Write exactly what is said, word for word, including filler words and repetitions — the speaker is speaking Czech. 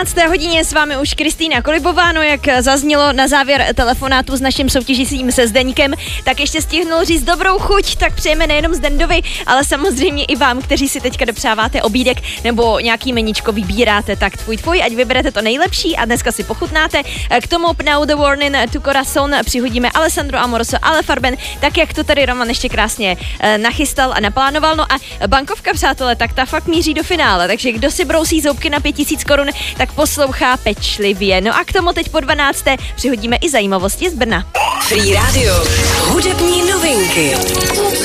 dvanácté hodině s vámi už Kristýna Kolibová, no jak zaznělo na závěr telefonátu s naším soutěžícím se Zdeňkem, tak ještě stihnul říct dobrou chuť, tak přejeme nejenom Zdendovi, ale samozřejmě i vám, kteří si teďka dopřáváte obídek nebo nějaký meničko vybíráte, tak tvůj tvůj, ať vyberete to nejlepší a dneska si pochutnáte. K tomu Now the Warning to Corazon přihodíme Alessandro Amoroso, Ale Farben, tak jak to tady Roman ještě krásně nachystal a naplánoval. No a bankovka, přátelé, tak ta fakt míří do finále, takže kdo si brousí zoubky na pět tisíc korun, tak poslouchá pečlivě. No a k tomu teď po dvanácté přihodíme i zajímavosti z Brna. Free Radio. Hudební novinky.